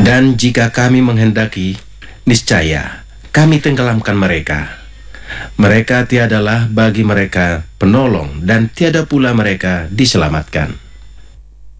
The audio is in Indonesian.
Dan jika kami menghendaki, niscaya kami tenggelamkan mereka. Mereka tiadalah bagi mereka penolong dan tiada pula mereka diselamatkan.